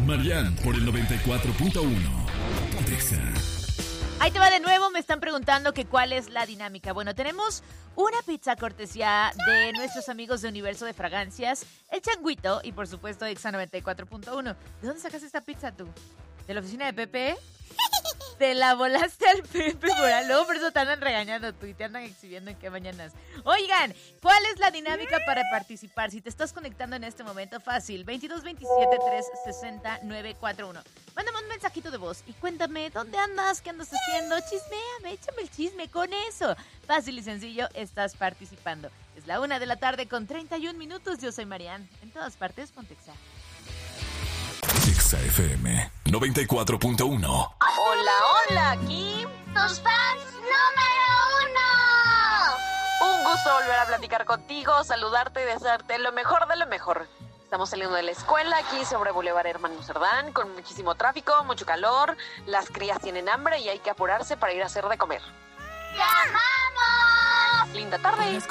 Marian por el 94.1. Pontexa. Ahí te va de nuevo, me están preguntando que cuál es la dinámica. Bueno, tenemos una pizza cortesía de nuestros amigos de Universo de Fragancias, El Changuito y por supuesto Exa 94.1. ¿De dónde sacas esta pizza tú? ¿De la oficina de Pepe? Te la volaste al Pepe por algo, por eso te andan regañando tú y te andan exhibiendo en qué mañanas. Oigan, ¿cuál es la dinámica para participar? Si te estás conectando en este momento, fácil, 2227-360-941. Mándame un mensajito de voz y cuéntame dónde andas, qué andas haciendo, chisméame, échame el chisme con eso. Fácil y sencillo, estás participando. Es la 1:31 PM. Yo soy Marian. En todas partes, Pontexa. Exa FM 94.1. Hola, hola, aquí ¡Tus fans número 1! un gusto volver a platicar contigo, saludarte y desearte lo mejor de lo mejor. Estamos saliendo de la escuela aquí sobre Boulevard Hermano Cerdán con muchísimo tráfico, mucho calor, las crías tienen hambre y hay que apurarse para ir a hacer de comer. ¡Te amamos! Linda tarde.